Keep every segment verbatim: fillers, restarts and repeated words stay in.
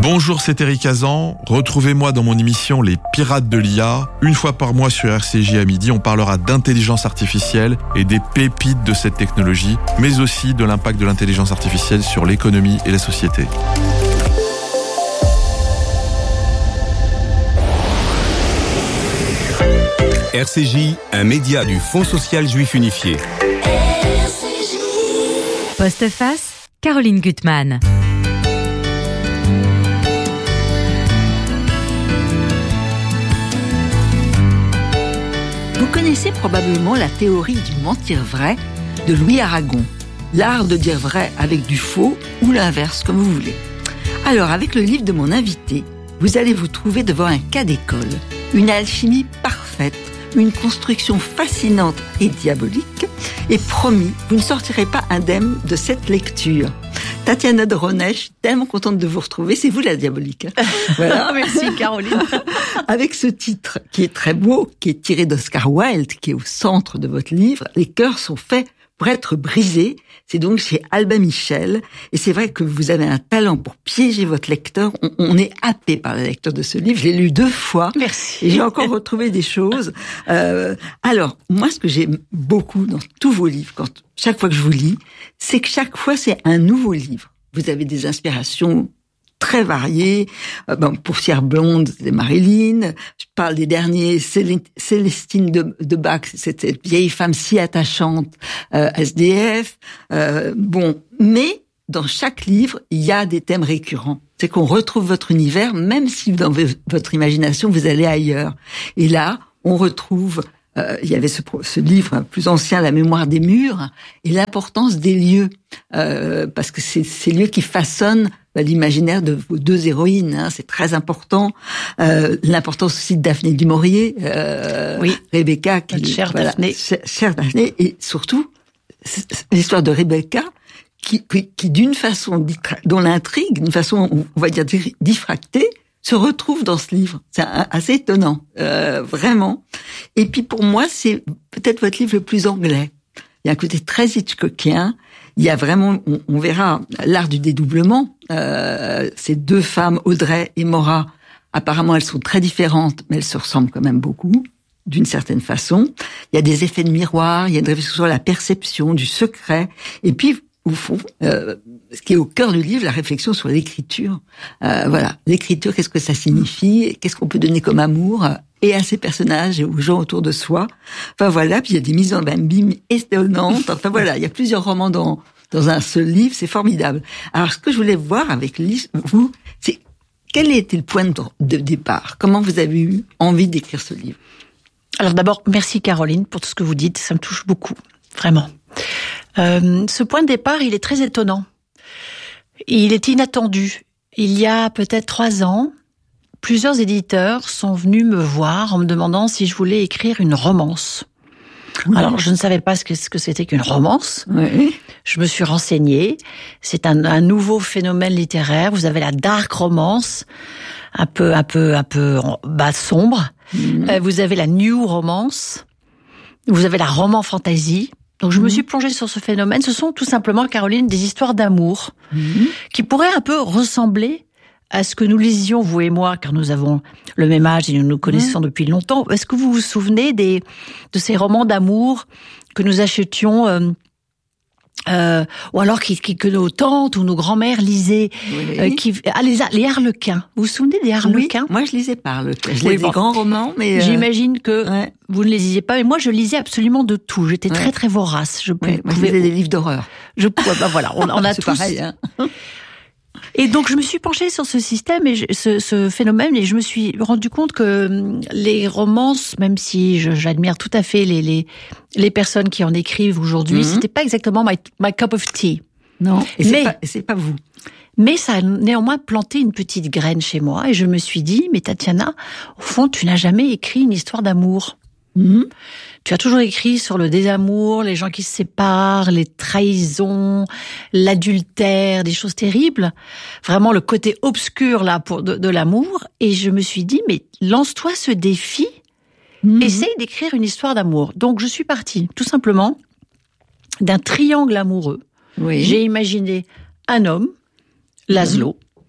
Bonjour, c'est Eric Hazan. Retrouvez-moi dans mon émission Les Pirates de l'I A. Une fois par mois sur R C J à midi, on parlera d'intelligence artificielle et des pépites de cette technologie, mais aussi de l'impact de l'intelligence artificielle sur l'économie et la société. R C J, un média du Fonds social juif unifié. Postface, Caroline Gutmann. Vous connaissez probablement la théorie du mentir vrai de Louis Aragon, l'art de dire vrai avec du faux ou l'inverse, comme vous voulez. Alors, avec le livre de mon invité, vous allez vous trouver devant un cas d'école, une alchimie parfaite, une construction fascinante et diabolique, et promis, vous ne sortirez pas indemne de cette lecture. Tatiana Doronet, je suis tellement contente de vous retrouver, c'est vous la diabolique. Voilà. Merci Caroline. Avec ce titre qui est très beau, qui est tiré d'Oscar Wilde, qui est au centre de votre livre, les cœurs sont faits pour être brisés. C'est donc chez Albin Michel. Et c'est vrai que vous avez un talent pour piéger votre lecteur. On, on est happé par la lecture de ce livre. Je l'ai lu deux fois. Merci. Et j'ai encore retrouvé des choses. Euh, alors, moi, ce que j'aime beaucoup dans tous vos livres, quand chaque fois que je vous lis, c'est que chaque fois, c'est un nouveau livre. Vous avez des inspirations très variées. Euh, bon, Pourcière blonde, c'est Marilyn. Je parle des derniers, Célestine de, de Bach, c'est cette vieille femme si attachante, euh, S D F. Euh, bon, mais dans chaque livre, il y a des thèmes récurrents. C'est qu'on retrouve votre univers, même si dans votre imagination, vous allez ailleurs. Et là, on retrouve... Euh, il y avait ce, ce livre plus ancien, La mémoire des murs, et l'importance des lieux, euh, parce que c'est ces lieux qui façonnent bah, l'imaginaire de vos deux héroïnes. Hein, c'est très important. Euh, l'importance aussi de Daphné du Maurier, euh, oui. Rebecca, qui chère voilà, Daphné, chère Daphné, et surtout l'histoire de Rebecca, qui, qui, qui d'une façon dont l'intrigue, d'une façon on va dire diffractée, se retrouve dans ce livre. C'est assez étonnant, euh, vraiment. Et puis pour moi, c'est peut-être votre livre le plus anglais. Il y a un côté très Hitchcockien. Il y a vraiment, on, on verra, l'art du dédoublement. Euh, ces deux femmes, Audrey et Maura, apparemment elles sont très différentes, mais elles se ressemblent quand même beaucoup, d'une certaine façon. Il y a des effets de miroir, il y a une réflexion sur la perception, du secret. Et puis, au fond, euh, ce qui est au cœur du livre, la réflexion sur l'écriture. Euh, voilà, l'écriture, qu'est-ce que ça signifie? Qu'est-ce qu'on peut donner comme amour et à ses personnages et aux gens autour de soi? Enfin voilà, puis il y a des mises en abîme étonnantes. Enfin voilà, il y a plusieurs romans dans dans un seul livre, c'est formidable. Alors ce que je voulais voir avec vous, c'est quel était le point de, de départ? Comment vous avez eu envie d'écrire ce livre? Alors d'abord, merci Caroline pour tout ce que vous dites, ça me touche beaucoup, vraiment. Euh, ce point de départ, il est très étonnant. Il est inattendu. Il y a peut-être trois ans, plusieurs éditeurs sont venus me voir en me demandant si je voulais écrire une romance. Oui. Alors, je ne savais pas ce que, ce que c'était qu'une romance. Oui. Je me suis renseignée. C'est un, un nouveau phénomène littéraire. Vous avez la dark romance, un peu, un peu, un peu bah, sombre. Mmh. Euh, vous avez la new romance. Vous avez la roman fantasy. Donc je mmh. me suis plongée sur ce phénomène. Ce sont tout simplement, Caroline, des histoires d'amour mmh. qui pourraient un peu ressembler à ce que nous lisions, vous et moi, car nous avons le même âge et nous nous connaissons mmh. depuis longtemps. Est-ce que vous vous souvenez des de ces romans d'amour que nous achetions euh, euh, ou alors qui, qui, que nos tantes ou nos grand-mères lisaient, oui. euh, qui, ah, les, les Harlequins. Vous vous souvenez des Harlequins? Oui, moi je lisais pas Harlequins. Je oui, lisais bon. des grands romans, mais... Euh... J'imagine que ouais. vous ne les lisiez pas, mais moi je lisais absolument de tout. J'étais ouais. très très vorace. Je pouvais, ouais, moi, je lisais des livres d'horreur. Je pouvais, bah voilà, on, on a C'est tous... pareil, hein. Et donc je me suis penchée sur ce système et je, ce, ce phénomène et je me suis rendu compte que les romances, même si je, j'admire tout à fait les les les personnes qui en écrivent aujourd'hui, mm-hmm. c'était pas exactement my my cup of tea. Non. Et c'est mais pas, c'est pas vous. Mais ça a néanmoins planté une petite graine chez moi et je me suis dit, mais Tatiana, au fond, tu n'as jamais écrit une histoire d'amour. Mm-hmm. Tu as toujours écrit sur le désamour, les gens qui se séparent, les trahisons, l'adultère, des choses terribles. Vraiment le côté obscur là pour de, de l'amour. Et je me suis dit, mais lance-toi ce défi, mmh. essaye d'écrire une histoire d'amour. Donc je suis partie, tout simplement, d'un triangle amoureux. Oui. J'ai imaginé un homme, Laszlo, mmh.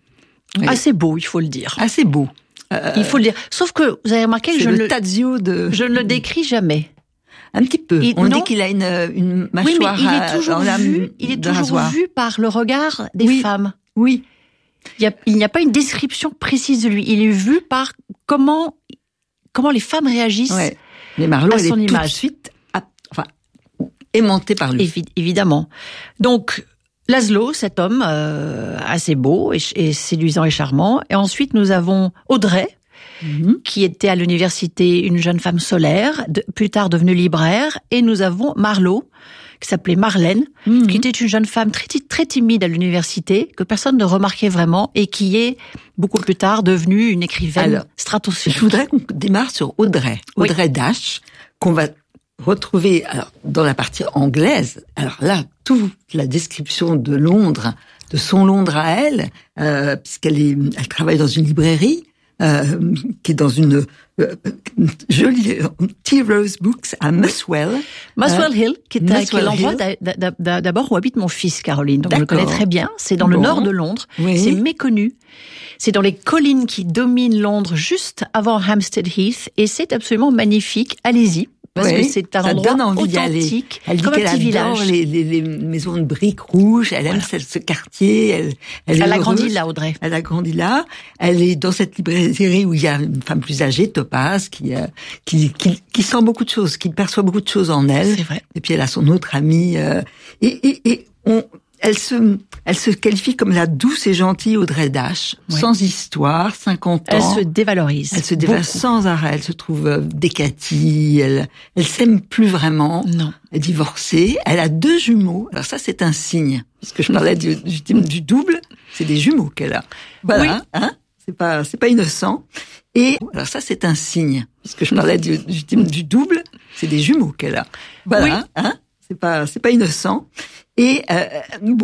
Oui. Assez beau, il faut le dire. Assez beau. Euh, il faut le dire. Sauf que vous avez remarqué que je, le le, Tadzio de... je ne le décris jamais. Un petit peu. Il, On non. dit qu'il a une, une mâchoire. Oui, mais il est toujours à, vu. Il est toujours rasoir. vu par le regard des oui. femmes. Oui. Il y a, il n'y a pas une description précise de lui. Il est vu par comment, comment les femmes réagissent ouais. Mais Marlowe, à son elle est image. tout de suite, à, enfin, aimantée par lui. Évi- évidemment. Donc, Laszlo, cet homme euh, assez beau et, et séduisant et charmant. Et ensuite, nous avons Audrey, mm-hmm. qui était à l'université une jeune femme solaire, de, plus tard devenue libraire. Et nous avons Marlowe, qui s'appelait Marlène, mm-hmm. qui était une jeune femme très, très timide à l'université, que personne ne remarquait vraiment, et qui est, beaucoup plus tard, devenue une écrivaine Alors, stratosphérique. Je voudrais qu'on démarre sur Audrey. Audrey oui. Dash, qu'on va retrouver alors, dans la partie anglaise. Alors là, toute la description de Londres, de son Londres à elle, euh, puisqu'elle est, elle travaille dans une librairie, euh, qui est dans une euh, jolie Tea Rose Books à Muswell. Muswell Hill, qui est, Muswell qui est l'endroit Hill. d'abord où habite mon fils, Caroline. Donc, je le connais très bien. C'est dans bon. le nord de Londres. Oui. C'est méconnu. C'est dans les collines qui dominent Londres, juste avant Hampstead Heath. Et c'est absolument magnifique. Allez-y. Parce oui, que c'est un ça endroit donne envie authentique, Elle dit comme qu'elle un petit adore village. Les, les, les maisons de briques rouges. Elle voilà. aime ce, ce quartier. Elle, elle, elle est a grandi heureuse. là, Audrey. Elle a grandi là. Elle est dans cette librairie où il y a une femme plus âgée, Topaz, qui, euh, qui, qui, qui sent beaucoup de choses, qui perçoit beaucoup de choses en elle. C'est vrai. Et puis elle a son autre amie. Euh, et, et, et on, elle se, elle se qualifie comme la douce et gentille Audrey Dash, oui. sans histoire, cinquante elle ans. Elle se dévalorise. Elle se dévalorise sans arrêt. Elle se trouve euh, décatie. Elle, elle s'aime plus vraiment. Non. Elle est divorcée. Elle a deux jumeaux. Alors ça, c'est un signe. Puisque je parlais du, du, du double, c'est des jumeaux qu'elle a. Voilà. Oui. Hein. C'est pas, c'est pas innocent. Et alors ça, c'est un signe. Puisque je parlais du, du, du double, c'est des jumeaux qu'elle a. Voilà. Oui. Hein. C'est pas, c'est pas innocent. Et euh,